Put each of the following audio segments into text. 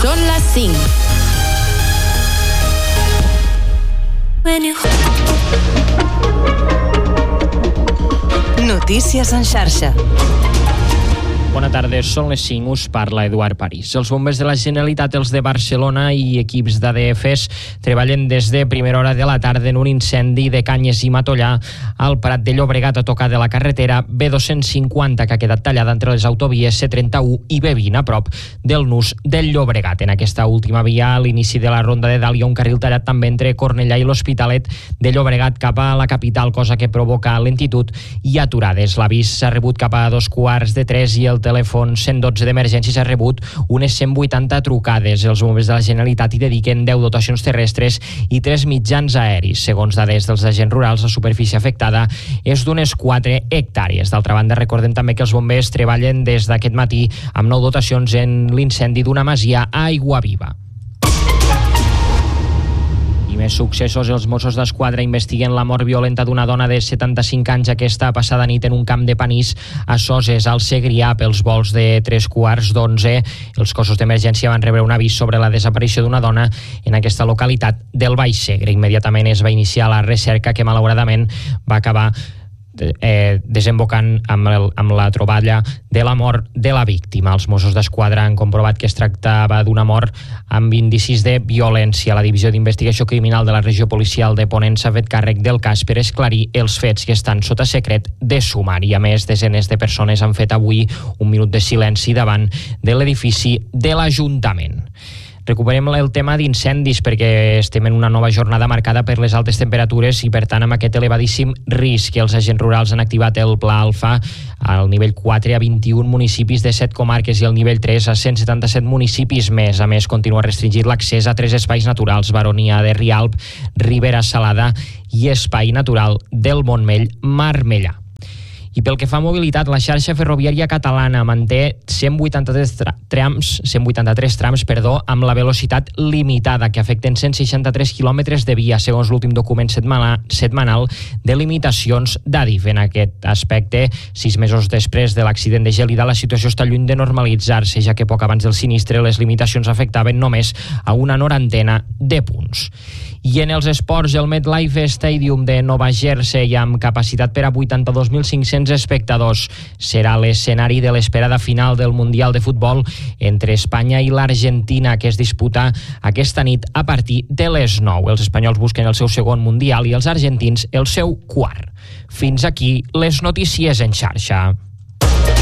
Són les 5. Notícies en xarxa. Bona tarda, són les 5, us parla Eduard París. Els bombers de la Generalitat, els de Barcelona i equips d'ADFs treballen des de primera hora de la tarda en un incendi de canyes i matollà al Prat de Llobregat a tocar de la carretera B250 que ha quedat tallada entre les autovies C31 i B20 a prop del nus del Llobregat. En aquesta última via, a l'inici de la ronda de dalt, hi ha un carril tallat també entre Cornellà i l'Hospitalet de Llobregat cap a la capital, cosa que provoca lentitud i aturades. L'avís s'ha rebut cap a 2:15 i el telèfon 112 d'emergències ha rebut unes 180 trucades. Els bombers de la Generalitat hi dediquen 10 dotacions terrestres i 3 mitjans aeris. Segons dades dels agents rurals, la superfície afectada és d'unes 4 hectàrees. D'altra banda, recordem també que els bombers treballen des d'aquest matí amb 9 dotacions en l'incendi d'una masia a Aiguaviva. I més successos. Els Mossos d'Esquadra investiguen la mort violenta d'una dona de 75 anys aquesta passada nit en un camp de panís a Soses, al Segrià, pels volts de 3:15. Els cossos d'emergència van rebre un avís sobre la desaparició d'una dona en aquesta localitat del Baix Segre. Immediatament es va iniciar la recerca, que malauradament va acabar desembocant amb la troballa de la mort de la víctima. Els Mossos d'Esquadra han comprovat que es tractava d'una mort amb indicis de violència. La Divisió d'Investigació Criminal de la Regió Policial de Ponent s'ha fet càrrec del cas per esclarir els fets que estan sota secret de sumari. A més, desenes de persones han fet avui un minut de silenci davant de l'edifici de l'Ajuntament. Recuperem el tema d'incendis perquè estem en una nova jornada marcada per les altes temperatures i, per tant, amb aquest elevadíssim risc. Els agents rurals han activat el Pla Alfa al nivell 4 a 21 municipis de 7 comarques i el nivell 3 a 177 municipis més. A més, continua restringit l'accés a 3 espais naturals: Baronia de Rialb, Ribera Salada i Espai Natural del Montmell-Marmellà. I pel que fa a mobilitat, la xarxa ferroviària catalana manté 183 trams amb la velocitat limitada, que afecten 163 quilòmetres de via, segons l'últim document setmanal de limitacions d'Adif. En aquest aspecte, 6 mesos després de l'accident de Gelida, la situació està lluny de normalitzar-se, ja que poc abans del sinistre les limitacions afectaven només a una 90 de punts. I en els esports, el MetLife Stadium de Nova Jersey, amb capacitat per a 82.500 espectadors, serà l'escenari de l'esperada final del Mundial de Futbol entre Espanya i l'Argentina, que es disputa aquesta nit a partir de les 9. Els espanyols busquen el seu segon Mundial i els argentins el seu quart. Fins aquí les notícies en xarxa.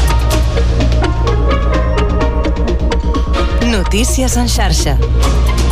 Notícies en xarxa.